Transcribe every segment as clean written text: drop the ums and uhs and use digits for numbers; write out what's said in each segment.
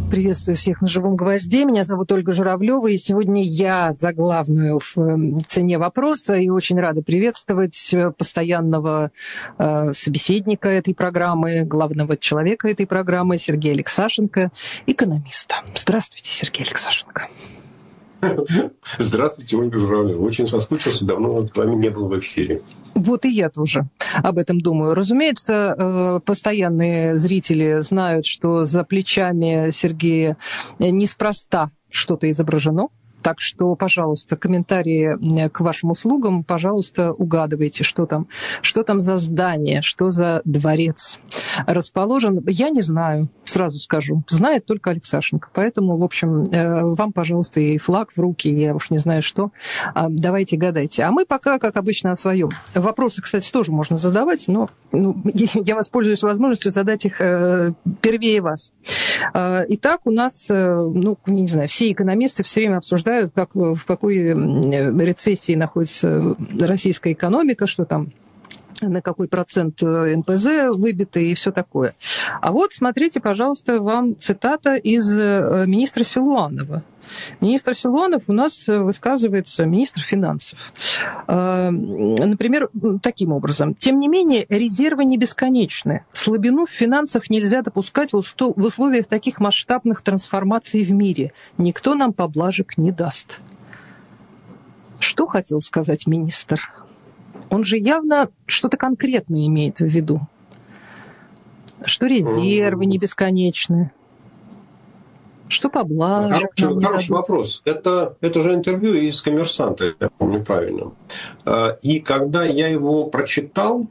Приветствую всех на «Живом гвозде». Меня зовут Ольга Журавлева, и сегодня я за главную в цене вопроса, и очень рада приветствовать постоянного собеседника этой программы, главного человека этой программы Сергея Алексашенко, экономиста. Здравствуйте, Сергей Алексашенко. Здравствуйте, Ольга Журавлева. Очень соскучился, давно с вами не был в эфире. Вот и я тоже об этом думаю. Разумеется, постоянные зрители знают, что за плечами Сергея неспроста что-то изображено. Так что, пожалуйста, комментарии к вашим услугам, пожалуйста, угадывайте, что там за здание, что за дворец расположен. Я не знаю, сразу скажу. Знает только Алексашенко. Поэтому, в общем, вам, пожалуйста, и флаг в руки, я уж не знаю что. Давайте гадайте. А мы пока, как обычно, о своем. Вопросы, кстати, тоже можно задавать, но я воспользуюсь возможностью задать их первее вас. Итак, у нас, не знаю, все экономисты все время обсуждают, в какой рецессии находится российская экономика, что там на какой процент НПЗ выбито и все такое. А вот, смотрите, пожалуйста, вам цитата из министра Силуанова. Министр Силуанов у нас высказывается, министр финансов. Например, таким образом. Тем не менее, резервы не бесконечны. Слабину в финансах нельзя допускать в условиях таких масштабных трансформаций в мире. Никто нам поблажек не даст. Что хотел сказать министр? Он же явно что-то конкретное имеет в виду. Что резервы не бесконечны. Что поблажек нам не дадут. Хороший вопрос. Это же интервью из «Коммерсанта», я помню правильно. И когда я его прочитал,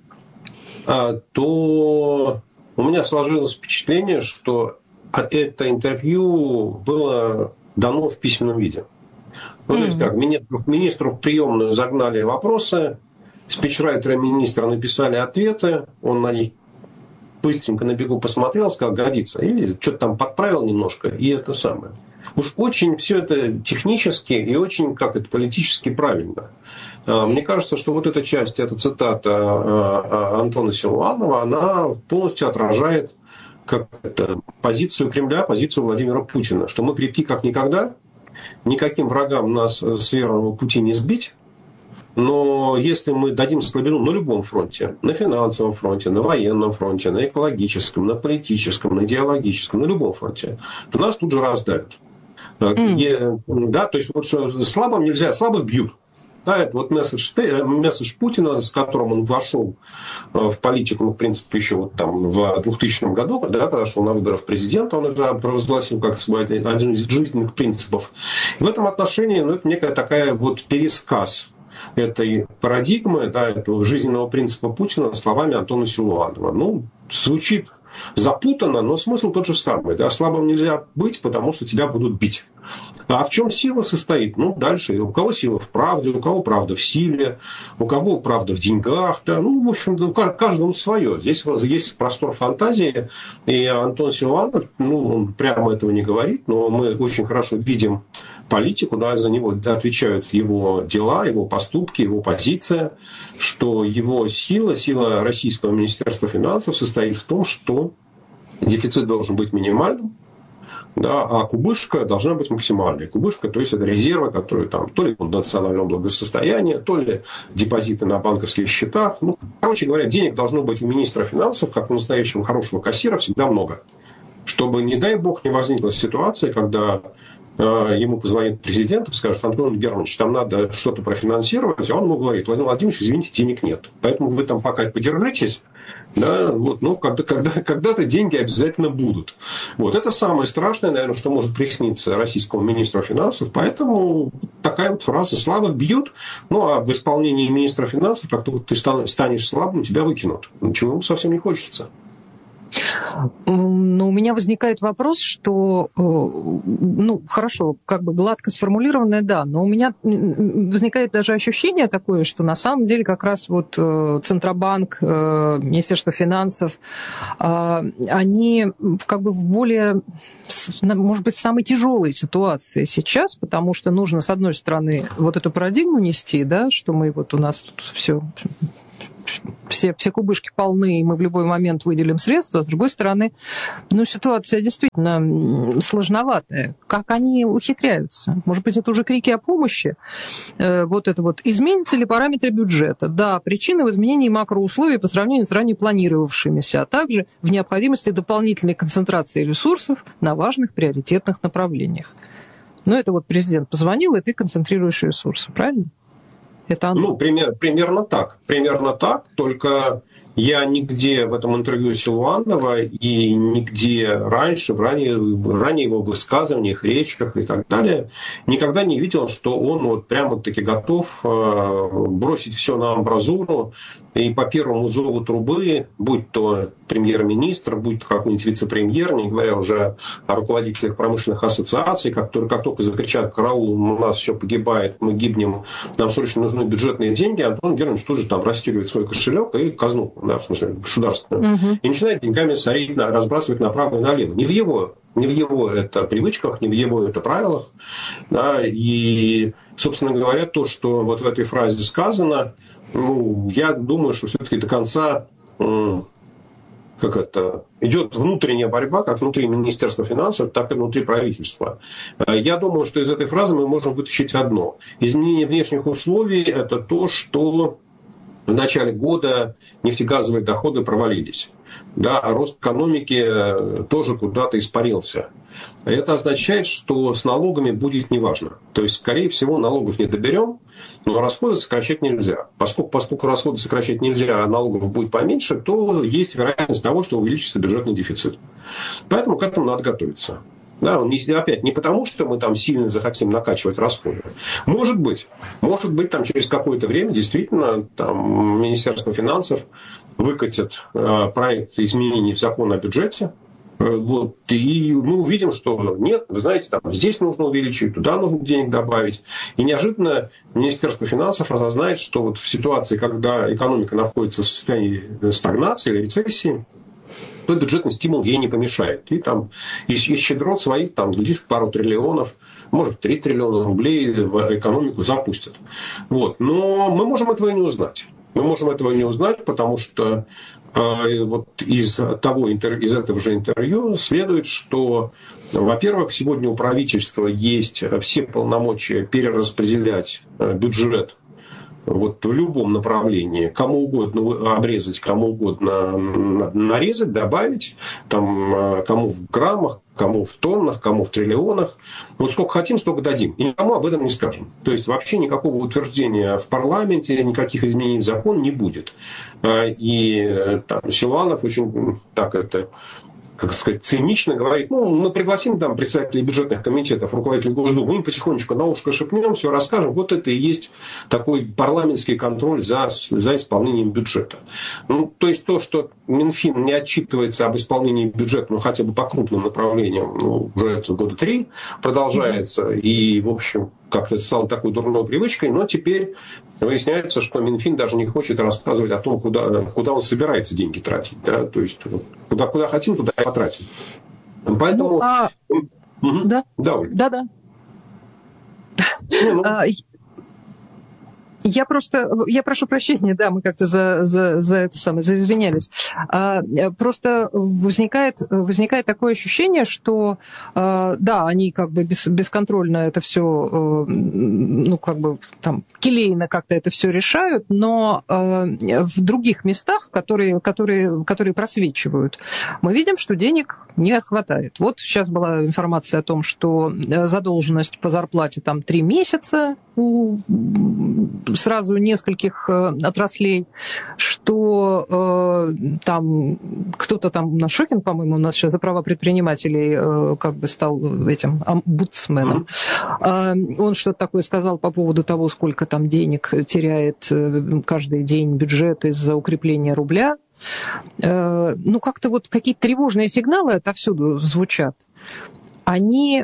то у меня сложилось впечатление, что это интервью было дано в письменном виде. То есть как, министру в приемную загнали вопросы, спичрайтеры министра написали ответы, он на них быстренько на бегу посмотрел, сказал, годится. Или что-то там подправил немножко, и это самое. Уж очень все это технически и очень, политически правильно. Мне кажется, что вот эта часть, эта цитата Антона Силуанова, она полностью отражает позицию Кремля, позицию Владимира Путина, что мы крепки как никогда, никаким врагам нас с верного пути не сбить. Но если мы дадим слабину на любом фронте, на финансовом фронте, на военном фронте, на экологическом, на политическом, на идеологическом, на любом фронте, то нас тут же раздавят. То есть вот слабым нельзя, слабых бьют. Да, это вот месседж Путина, с которым он вошел в политику, в принципе, еще вот там в 2000 году, когда шел на выборы президента, он это провозгласил как свой один из жизненных принципов. И в этом отношении это некая такая вот пересказ этой парадигмы, этого жизненного принципа Путина словами Антона Силуанова. Звучит запутанно, но смысл тот же самый. Слабым нельзя быть, потому что тебя будут бить. А в чем сила состоит? Дальше. У кого сила в правде, у кого правда в силе, у кого правда в деньгах. В общем, каждому свое. Здесь есть простор фантазии. И Антон Силуанов, он прямо этого не говорит, но мы очень хорошо видим политику, за него отвечают его дела, его поступки, его позиция, что его сила Российского Министерства финансов состоит в том, что дефицит должен быть минимальным, а кубышка должна быть максимальной. Кубышка, то есть это резервы, которые там то ли национального благосостояния, то ли депозиты на банковских счетах. Короче говоря, денег должно быть у министра финансов, как у настоящего хорошего кассира, всегда много. Чтобы, не дай бог, не возникла ситуация, когда ему позвонит президент и скажет: Антон Германович, там надо что-то профинансировать, а он ему говорит: Владимир Владимирович, извините, денег нет. Поэтому вы там пока подержитесь, когда-то деньги обязательно будут. Это самое страшное, наверное, что может присниться российскому министру финансов. Поэтому такая вот фраза: слабых бьют, а в исполнении министра финансов, как только ты станешь слабым, тебя выкинут. Чего ему совсем не хочется. Но у меня возникает вопрос, что, хорошо, гладко сформулированное, да, но у меня возникает даже ощущение такое, что на самом деле как раз Центробанк, Министерство финансов, они в более, может быть, в самой тяжелой ситуации сейчас, потому что нужно, с одной стороны, эту парадигму нести, что мы у нас тут все все кубышки полны, и мы в любой момент выделим средства. С другой стороны, ситуация действительно сложноватая. Как они ухитряются? Может быть, это уже крики о помощи? Вот это вот. Изменятся ли параметры бюджета? Да, причины в изменении макроусловий по сравнению с ранее планировавшимися, а также в необходимости дополнительной концентрации ресурсов на важных приоритетных направлениях. Это вот президент позвонил, и ты концентрируешь ресурсы, правильно? Это оно. Примерно так. Примерно так, только я нигде в этом интервью Силуанова и нигде раньше, в ранее его высказываниях, речах и так далее, никогда не видел, что он вот прямо-таки готов бросить все на амбразуру и по первому зову трубы, будь то премьер-министр, будь то какой-нибудь вице-премьер, не говоря уже о руководителях промышленных ассоциаций, которые как только закричат: «Караул, у нас все погибает, мы гибнем, нам срочно нужны бюджетные деньги», Антон Германович тут же там расстегивает свой кошелек и казну, в смысле государственную, и начинает деньгами сорить, разбрасывать направо и налево. Не в его это привычках, не в его это правилах. Да, и, собственно говоря, то, что вот в этой фразе сказано, я думаю, что все-таки до конца идет внутренняя борьба, как внутри Министерства финансов, так и внутри правительства. Я думаю, что из этой фразы мы можем вытащить одно. Изменение внешних условий – это то, что в начале года нефтегазовые доходы провалились. Да, а рост экономики тоже куда-то испарился. Это означает, что с налогами будет неважно. То есть, скорее всего, налогов не доберем, но расходы сокращать нельзя. Поскольку расходы сокращать нельзя, а налогов будет поменьше, то есть вероятность того, что увеличится бюджетный дефицит. Поэтому к этому надо готовиться. Да, опять, не потому, что мы там сильно захотим накачивать расходы. Может быть, там через какое-то время действительно там Министерство финансов выкатит проект изменений в закон о бюджете. Вот, и мы увидим, что нет, вы знаете, там здесь нужно увеличить, туда нужно денег добавить. И неожиданно Министерство финансов осознает, что вот в ситуации, когда экономика находится в состоянии стагнации или рецессии, то бюджетный стимул ей не помешает. И там из щедрот своих, там, глядишь, пару триллионов, может, 3 триллиона рублей в экономику запустят. Вот. Но мы можем этого и не узнать. Потому что вот из этого же интервью следует, что, во-первых, сегодня у правительства есть все полномочия перераспределять бюджет вот в любом направлении, кому угодно обрезать, кому угодно нарезать, добавить, там, кому в граммах, кому в тоннах, кому в триллионах. Вот сколько хотим, столько дадим. И никому об этом не скажем. То есть вообще никакого утверждения в парламенте, никаких изменений в закон не будет. И там Силуанов очень цинично говорит: мы пригласим там представителей бюджетных комитетов, руководителей Госдумы, мы им потихонечку на ушко шепнем, все расскажем. Вот это и есть такой парламентский контроль за исполнением бюджета. То есть то, что Минфин не отчитывается об исполнении бюджета, хотя бы по крупным направлениям, уже это года 3 продолжается, и, в общем, как-то это стало такой дурной привычкой, но теперь выясняется, что Минфин даже не хочет рассказывать о том, куда он собирается деньги тратить. Да? То есть куда хотим, туда и потратим. Поэтому... Да. Да. Я прошу прощения, да, мы как-то заизвинялись. Просто возникает такое ощущение, что, да, они как бы бесконтрольно это все, там, келейно как-то это все решают, но в других местах, которые просвечивают, мы видим, что денег не хватает. Вот сейчас была информация о том, что задолженность по зарплате там 3 месяца у сразу нескольких отраслей, что там кто-то там, Шохин, по-моему, у нас сейчас за права предпринимателей как бы стал этим омбудсменом. Он что-то такое сказал по поводу того, сколько там денег теряет каждый день бюджет из-за укрепления рубля. Как-то вот какие-то тревожные сигналы отовсюду звучат. Они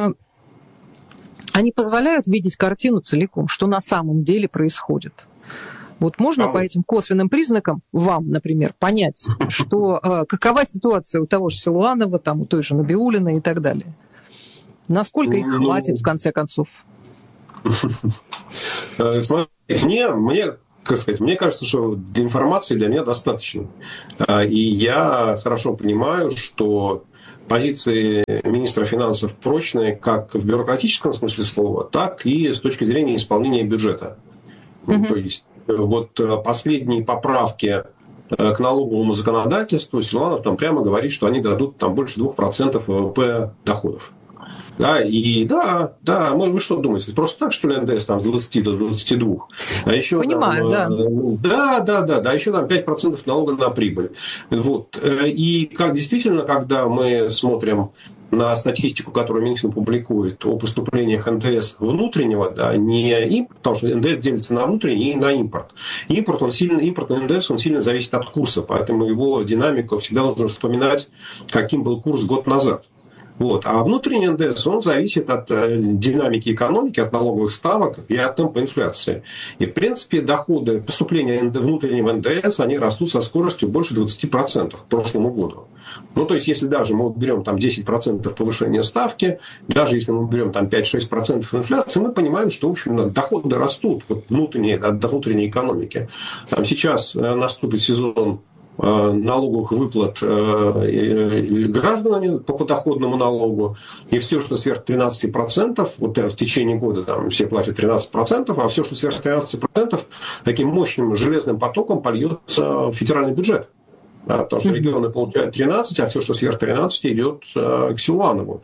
позволяют видеть картину целиком, что на самом деле происходит. Вот можно по этим косвенным признакам вам, например, понять, что какова ситуация у того же Силуанова, там, у той же Набиуллиной и так далее. Насколько их хватит, в конце концов? Смотрите, мне как сказать, мне кажется, что информации для меня достаточно. И я хорошо понимаю, что позиции министра финансов прочные как в бюрократическом смысле слова, так и с точки зрения исполнения бюджета. То есть вот последние поправки к налоговому законодательству Силуанов там прямо говорит, что они дадут там больше 2% ВВП доходов. Да, и вы что думаете, просто так, что ли, НДС там с 20 до 22? А еще понимаю, там, да, еще там 5% налога на прибыль. Вот. И как действительно, когда мы смотрим на статистику, которую Минфин публикует о поступлениях НДС внутреннего, да, не импорт, потому что НДС делится на внутренний и на импорт. Импортный НДС, он сильно зависит от курса, поэтому его динамику всегда нужно вспоминать, каким был курс год назад. Вот. А внутренний НДС, он зависит от динамики экономики, от налоговых ставок и от темпа инфляции. И, в принципе, доходы, поступления внутреннего НДС, они растут со скоростью больше 20% к прошлому году. Ну, то есть, если даже мы берем там 10% повышения ставки, даже если мы берем там 5-6% инфляции, мы понимаем, что, в общем, доходы растут вот, внутренние, от внутренней экономики. Там сейчас наступит сезон налоговых выплат гражданам по подоходному налогу, и все, что сверх 13%, вот в течение года там все платят 13%, а все, что сверх 13%, таким мощным железным потоком польется в федеральный бюджет. Да, потому что регионы получают 13, а все, что сверх 13, идет к Силуанову.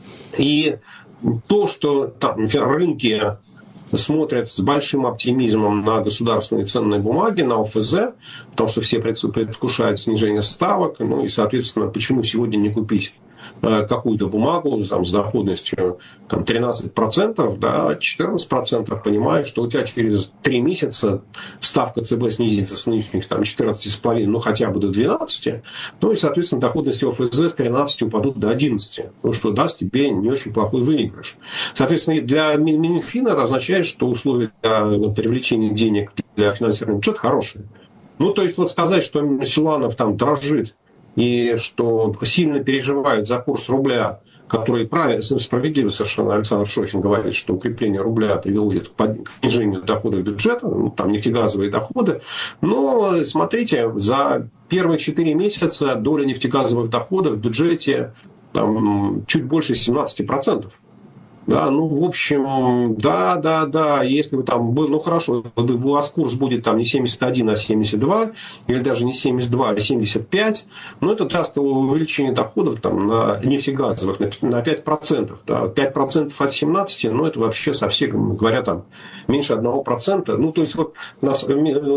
И то, что там рынки смотрят с большим оптимизмом на государственные ценные бумаги, на ОФЗ, потому что все предвкушают снижение ставок, ну и, соответственно, почему сегодня не купить какую-то бумагу там, с доходностью там, 13%, да, 14%, понимаешь, что у тебя через 3 месяца ставка ЦБ снизится с нынешних там, 14,5, ну хотя бы до 12, ну и, соответственно, доходности ОФЗ с 13 упадут до 11, ну что даст тебе не очень плохой выигрыш. Соответственно, для Минфина это означает, что условия для привлечения денег для финансирования бюджета хорошие. Ну, то есть, вот сказать, что Силуанов там дрожит, и что сильно переживает за курс рубля, который правильно, справедливо совершенно Александр Шохин говорит, что укрепление рубля приводит к снижению доходов бюджета, ну, там нефтегазовые доходы. Но смотрите, за первые 4 месяца доля нефтегазовых доходов в бюджете там, чуть больше 17%. Да, ну, в общем, да, если бы там был, ну, хорошо, у вас курс будет там не 71, а 72, или даже не 72, а 75, но это даст увеличение доходов там, на нефтегазовых на 5%. Да, 5% от 17, ну, это вообще совсем, говоря, там, меньше 1%. Ну, то есть, вот у нас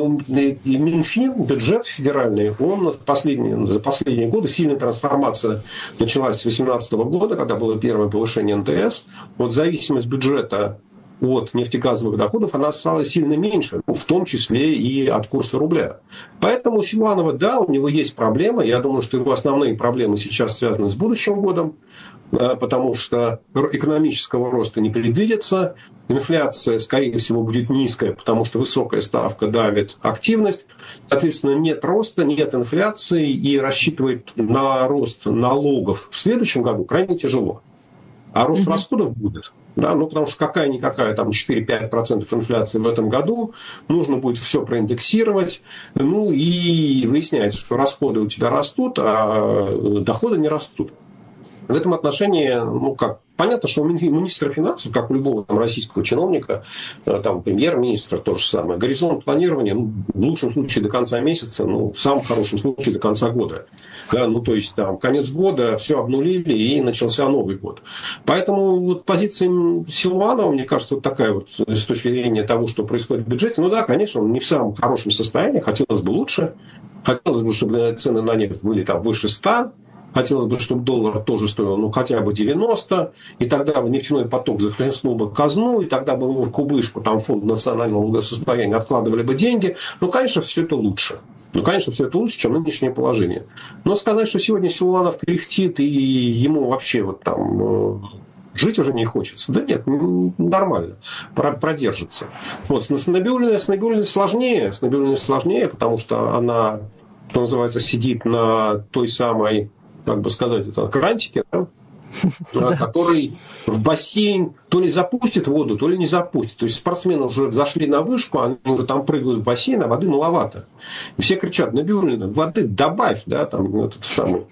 Минфин, бюджет федеральный, он за последние годы, сильная трансформация началась с 2018 года, когда было первое повышение НДС. Вот зависимость бюджета от нефтегазовых доходов, она стала сильно меньше, в том числе и от курса рубля. Поэтому у Силуанова, да, у него есть проблемы. Я думаю, что его основные проблемы сейчас связаны с будущим годом, потому что экономического роста не предвидится. Инфляция, скорее всего, будет низкая, потому что высокая ставка давит активность. Соответственно, нет роста, нет инфляции, и рассчитывать на рост налогов в следующем году крайне тяжело. А рост расходов будет. Да, ну, потому что какая-никакая там 4-5% инфляции в этом году, нужно будет все проиндексировать, ну и выясняется, что расходы у тебя растут, а доходы не растут. В этом отношении, ну как, понятно, что у министра финансов, как у любого там, российского чиновника, там, премьер-министра, то же самое, горизонт планирования, ну, в лучшем случае до конца месяца, ну, в самом хорошем случае до конца года. Да, ну, то есть, там, конец года, все обнулили, и начался Новый год. Поэтому вот позиция Силуанова, мне кажется, вот такая вот с точки зрения того, что происходит в бюджете. Ну да, конечно, он не в самом хорошем состоянии, хотелось бы лучше, хотелось бы, чтобы цены на нефть были там выше 100, хотелось бы, чтобы доллар тоже стоил ну, хотя бы 90, и тогда нефтяной поток захлестнул бы казну, и тогда бы мы в кубышку, там, фонд национального благосостояния откладывали бы деньги. Ну, конечно, все это лучше. Ну, конечно, все это лучше, чем нынешнее положение. Но сказать, что сегодня Силуанов кряхтит, и ему вообще вот там жить уже не хочется. Да нет, нормально, продержится. Вот. С Набиуллиной сложнее, потому что она, что называется, сидит на той самой, как бы сказать, это крантике, да? который в бассейн то ли запустит воду, то ли не запустит. То есть спортсмены уже взошли на вышку, они уже там прыгают в бассейн, а воды маловато. И все кричат: Набиуллина, воды добавь, да, там этот самый.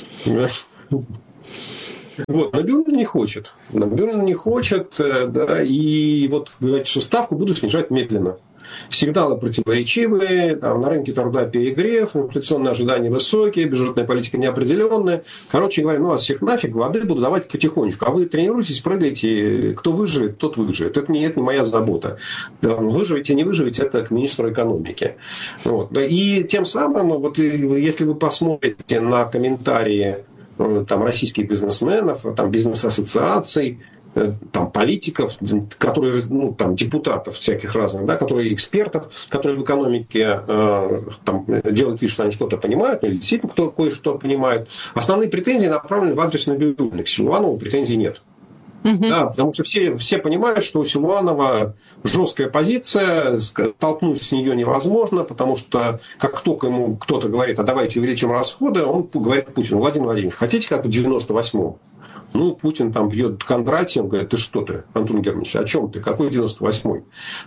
Вот, Набиуллина не хочет. Набиуллина не хочет, да, и вот говорит, что ставку буду снижать медленно. Сигналы противоречивые, там, на рынке труда перегрев, инфляционные ожидания высокие, бюджетная политика неопределенная. Короче говоря, ну, вас всех нафиг, воды буду давать потихонечку. А вы тренируйтесь, прыгайте, кто выживет, тот выживет. Это не моя забота. Выживете, не выживете, это к министру экономики. Вот. И тем самым, вот, если вы посмотрите на комментарии там, российских бизнесменов, там, бизнес-ассоциаций, там, политиков, которые, ну, там, депутатов всяких разных, да, которые экспертов, которые в экономике там, делают вид, что они что-то понимают, или действительно кто кое-что понимает. Основные претензии направлены в адрес Набиуллиной. К Силуанову претензий нет. Да, потому что все понимают, что у Силуанова жесткая позиция, толкнуть с нее невозможно, потому что как только ему кто-то говорит, а давайте увеличим расходы, он говорит Путину: Владимир Владимирович, хотите как в 98-м? Ну, Путин там бьет Кондратьев, говорит: ты что ты, Антон Германович, о чем ты, какой 98-й?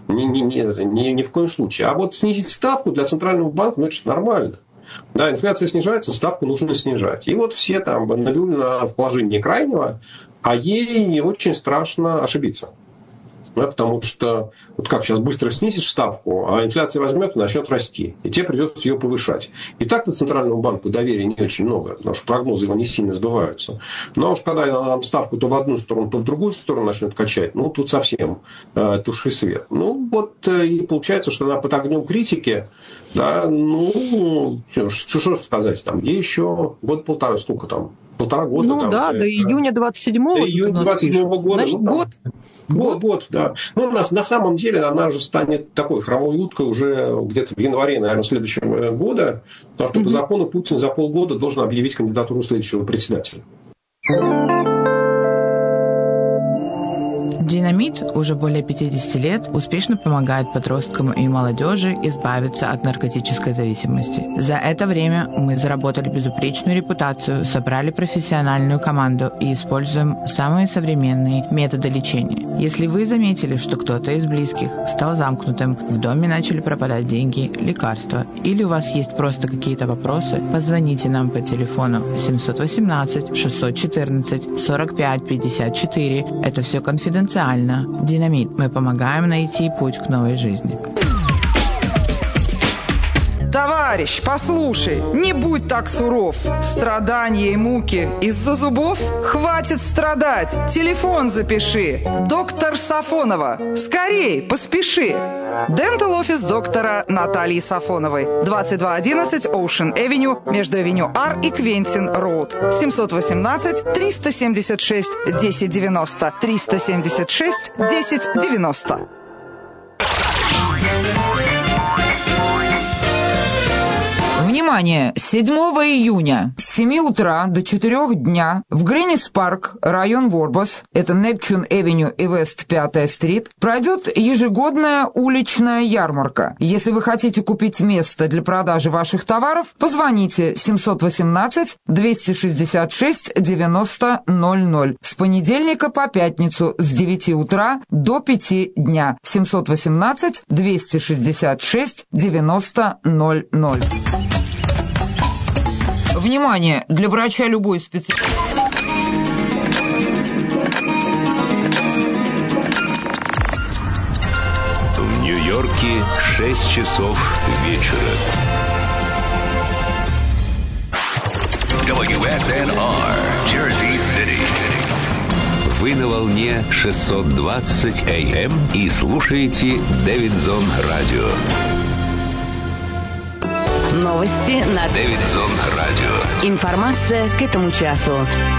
Ни в коем случае. А вот снизить ставку для Центрального банка, ну, это же нормально. Да, инфляция снижается, ставку нужно снижать. И вот все там Набиуллина в положении крайнего, а ей очень страшно ошибиться. Да, потому что вот как сейчас быстро снизишь ставку, а инфляция возьмет и начнет расти. И тебе придется ее повышать. И так-то Центральному банку доверия не очень много, потому что прогнозы его не сильно сбываются. Но уж когда нам ставку то в одну сторону, то в другую сторону начнет качать, ну тут совсем туши свет. Ну вот и получается, что она под огнем критики, да, ну что сказать, там, ей еще год-полтора, сколько там? Полтора года. Ну там, да, до июня 27-го. До июня 27-го года. Значит, ну, год. Год, да. Ну, на самом деле она же станет такой хромой уткой уже где-то в январе, наверное, следующего года, потому что по закону Путин за полгода должен объявить кандидатуру следующего председателя. Динамит уже более 50 лет успешно помогает подросткам и молодежи избавиться от наркотической зависимости. За это время мы заработали безупречную репутацию, собрали профессиональную команду и используем самые современные методы лечения. Если вы заметили, что кто-то из близких стал замкнутым, в доме начали пропадать деньги, лекарства, или у вас есть просто какие-то вопросы, позвоните нам по телефону 718 614 45 54. Это все конфиденциально. Динамит. Мы помогаем найти путь к новой жизни. Товарищ, послушай, не будь так суров. Страдания и муки из-за зубов? Хватит страдать. Телефон запиши. Доктор Сафонова. Скорей, поспеши. Дентал офис доктора Натальи Сафоновой. 2211 Ocean Avenue между Авеню Ар и Квентин Роуд. 718-376-1090. 376-1090. Внимание! 7 июня с 7 утра до 4 дня в Гринис-парк, район Ворбас, это Непчун-Эвеню и Вест 5-я стрит, пройдет ежегодная уличная ярмарка. Если вы хотите купить место для продажи ваших товаров, позвоните 718-266-9000 с понедельника по пятницу с 9 утра до 5 дня. 718-266-9000. Внимание! Для врача любой специальности. В Нью-Йорке 6 часов вечера. WSNR, Jersey City. Вы на волне 620 AM и слушаете Дэвидсон Радио. Новости на Дэвидсон Радио. Информация к этому часу.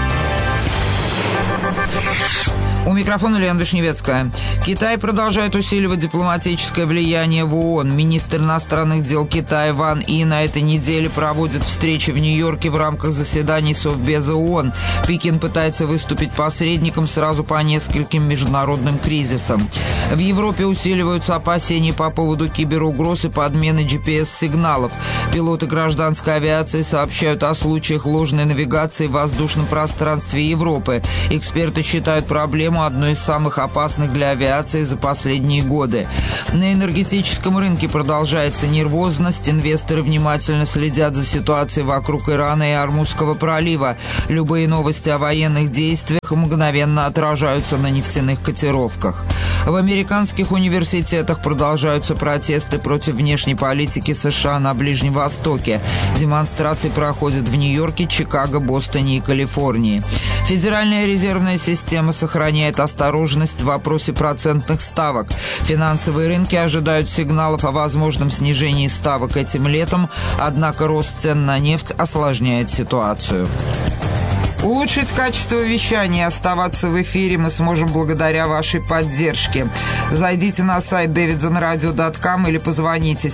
У микрофона Лена Вишневецкая. Китай продолжает усиливать дипломатическое влияние в ООН. Министр иностранных дел Китая Ван И на этой неделе проводит встречи в Нью-Йорке в рамках заседаний Совбеза ООН. Пекин пытается выступить посредником сразу по нескольким международным кризисам. В Европе усиливаются опасения по поводу киберугроз и подмены GPS-сигналов. Пилоты гражданской авиации сообщают о случаях ложной навигации в воздушном пространстве Европы. Эксперты считают проблему одной из самых опасных для авиации за последние годы. На энергетическом рынке продолжается нервозность. Инвесторы внимательно следят за ситуацией вокруг Ирана и Ормузского пролива. Любые новости о военных действиях мгновенно отражаются на нефтяных котировках. В американских университетах продолжаются протесты против внешней политики США на Ближнем Востоке. Демонстрации проходят в Нью-Йорке, Чикаго, Бостоне и Калифорнии. Федеральная резервная система сохраняет осторожность в вопросе процентных ставок. Финансовые рынки ожидают сигналов о возможном снижении ставок этим летом, однако рост цен на нефть осложняет ситуацию. Улучшить качество вещания и оставаться в эфире мы сможем благодаря вашей поддержке. Зайдите на сайт davidsonradio.com или позвоните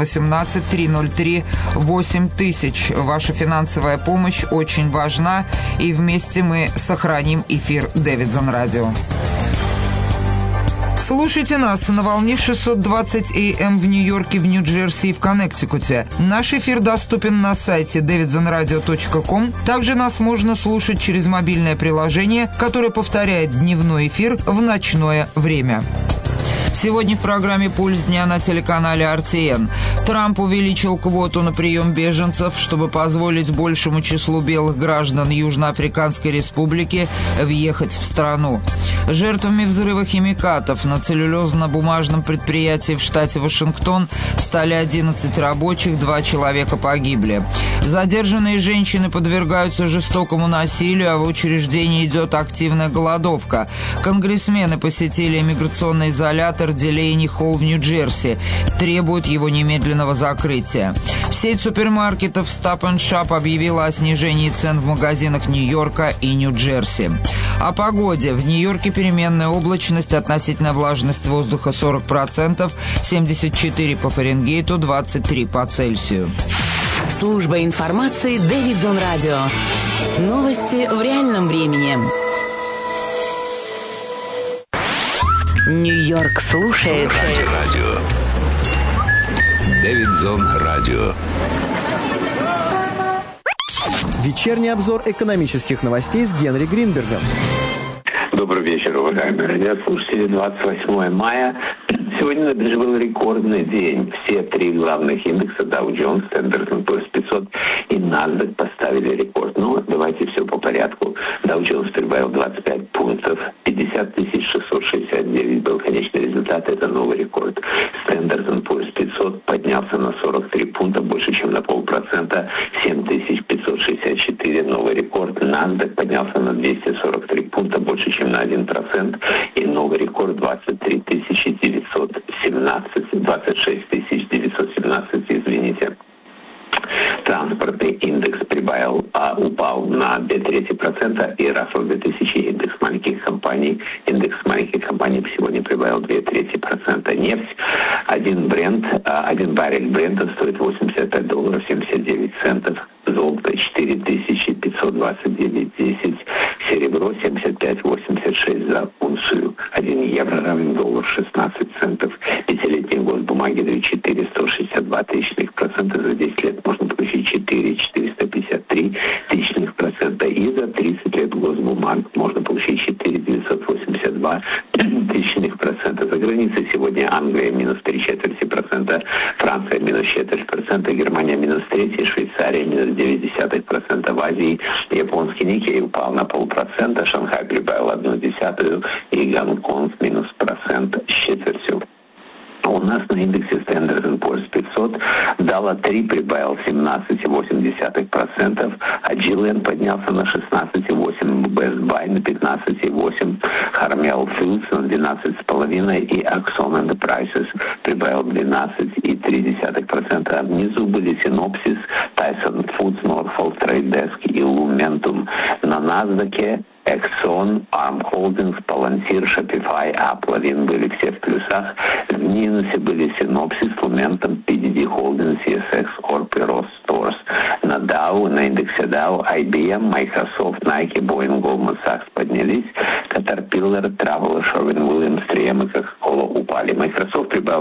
718-303-8000. Ваша финансовая помощь очень важна, и вместе мы сохраним эфир Davidson Radio. Слушайте нас на волне 620 AM в Нью-Йорке, в Нью-Джерси и в Коннектикуте. Наш эфир доступен на сайте davidsonradio.com. Также нас можно слушать через мобильное приложение, которое повторяет дневной эфир в ночное время. Сегодня в программе «Пульс дня» на телеканале RTN. Трамп увеличил квоту на прием беженцев, чтобы позволить большему числу белых граждан Южноафриканской Республики въехать в страну. Жертвами взрыва химикатов на целлюлозно-бумажном предприятии в штате Вашингтон стали 11 рабочих, 2 человека погибли. Задержанные женщины подвергаются жестокому насилию, а в учреждении идет активная голодовка. Конгрессмены посетили иммиграционный изолятор Делейни Холл в Нью-Джерси, требуют его немедленного закрытия. Сеть супермаркетов Stop & Shop объявила о снижении цен в магазинах Нью-Йорка и Нью-Джерси. О погоде. В Нью-Йорке переменная облачность, относительная влажность воздуха 40%, 74 по Фаренгейту, 23 по Цельсию. Служба информации Davidson Radio. Новости в реальном времени. Нью-Йорк слушает. Радио. Davidson Radio. Вечерний обзор экономических новостей с Генри Гринбергом. Добрый вечер, уважаемые радиослушатели. 28 мая. Сегодня на бирже был рекордный день. Все 3 главных индекса Dow Jones, Standard & Poor's 500 и NASDAQ поставили рекорд. Ну, давайте все по порядку. Dow Jones прибавил 25 пунктов, 50 669 был конечный результат, это новый рекорд. Standard & Poor's 500 поднялся на 43 пункта, больше чем на 0,5%, 7564 новый рекорд. NASDAQ поднялся на 243 пункта, больше чем на 1%, и новый рекорд 26 917, извините. Транспортный индекс упал на 0,2%, и Russell 2000 индекс маленьких компаний сегодня прибавил 0,2%. Нефть, один баррель Брента стоит $85.79, золото 4529.10, серебро 75.86 за унцию, 1 евро равен $1.16, пятилетние госбумаги 4,162 тысячных%, за 10 лет можно получить 4,453 тысячных%, и за 30 лет госбумаг можно получить 4,982 тысячных%. За границей сегодня Англия минус 0,03%, Франция минус 0,4%, Германия минус 0,3%, Швейцария минус 0,9%, в Азии японский Никей упал на 0,5%, Шанхай прибавил 0,1%, и Гонконг минус 1% с четвертью. У нас на индексе Standard & Poor's 500 DALA-3 прибавил 17,8%, Agilent поднялся на 16,8%, Best Buy на 15,8%, Hormel Foods на 12,5% и Axon Enterprises прибавил 12,3%. Внизу были Synopsys, Tyson Foods, Norfolk Trade Desk и Lumentum. На NASDAQ Exxon, Arm Holdings, Palantir, Shopify, Apple были все в плюсах. В минусе были Synopsys, Lumentum, PDD Holdings, CSX, Corp и Ross Stores. На Dow, на индексе Dow, IBM, Microsoft, Nike, Boeing, Goldman Sachs поднялись. Caterpillar, Travel, Sherwin-Williams, 3M и Coca-Cola упали. Microsoft прибавил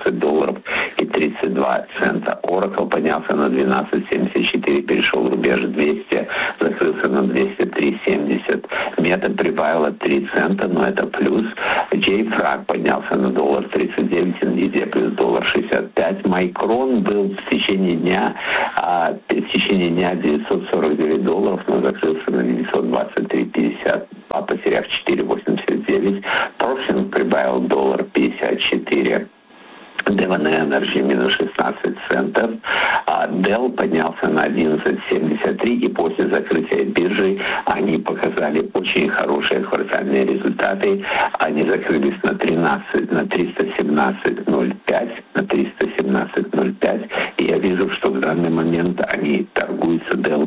$14.32. Oracle поднялся на 12,74, перешел рубеж 200, закрылся на 203. $4,70. Мета прибавила 3 цента, но это плюс. JFrag поднялся на $1.39, NVIDIA плюс $1.65. Micron был в течение дня $949, но закрылся на $923.50, потеряв 4,89. Torsion прибавил $1.54. Devon Energy минус 16 центов. Dell поднялся на 11,73, и после закрытия биржи они показали очень хорошие квартальные результаты. Они закрылись на 317.05, и я вижу, что в данный момент они торгуются Dell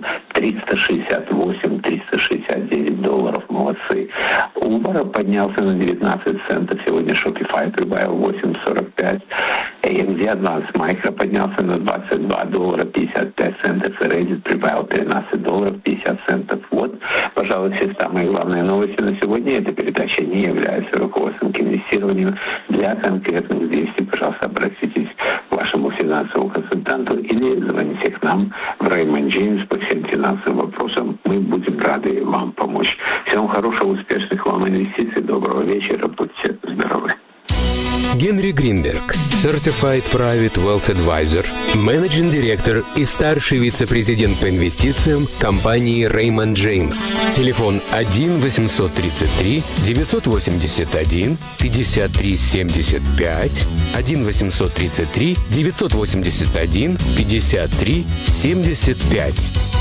$369. Молодцы. Uber поднялся на 19 центов. Сегодня Shopify прибавил 8,45. AMD Advanced Micro поднялся на $22.55, и Reddit прибавил $13.50. Вот, пожалуй, все самые главные новости на сегодня. Эта передача не является руководством к инвестированию. Для конкретных действий, пожалуйста, обратитесь к вашему финансовому консультанту или звоните к нам в Raymond James по всем финансовым вопросам. Мы будем рады вам помочь. Всем хорошего, успешных вам инвестиций. Доброго вечера. Будьте здоровы. Генри Гринберг, Certified Private Wealth Advisor, Managing Director и старший вице-президент по инвестициям компании Raymond James. Телефон 1-833-981-53-75, 1-833-981-53-75.